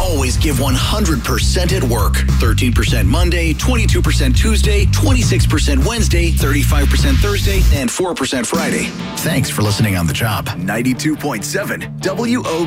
always give 100% at work. 13% Monday, 22% Tuesday, 26% Wednesday, 35% Thursday, and 4% Friday. Thanks for listening on the job. 92.7 WO.